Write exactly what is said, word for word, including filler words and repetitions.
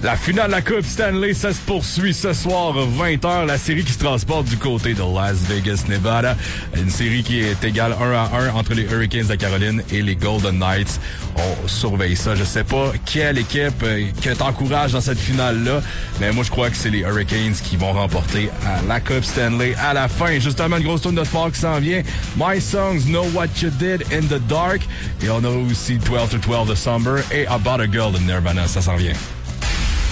La finale de la Coupe Stanley, ça se poursuit ce soir, vingt heures. La série qui se transporte du côté de Las Vegas, Nevada. Une série qui est égale un à un entre les Hurricanes de Caroline et les Golden Knights. On surveille ça. Je sais pas quelle équipe euh, que t'encourage dans cette finale-là, mais moi, je crois que c'est les Hurricanes qui vont remporter euh, la Coupe Stanley à la fin. Justement, une grosse tourne de sport qui s'en vient. My Songs, Know What You Did in the Dark. Et on a aussi twelve to twelve de Somber et About a Girl de Nirvana. Ça s'en vient.